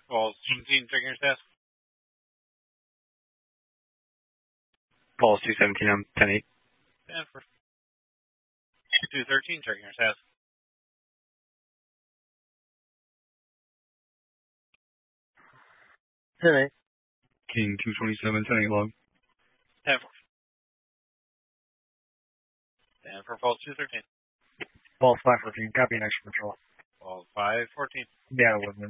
Balls 17, checking your status. Balls 217, I'm 10-8. And for 213, checking your status. King 227, 10-8 log. And for balls 213. Balls 514, copy next control. Balls 514. Yeah, it wasn't.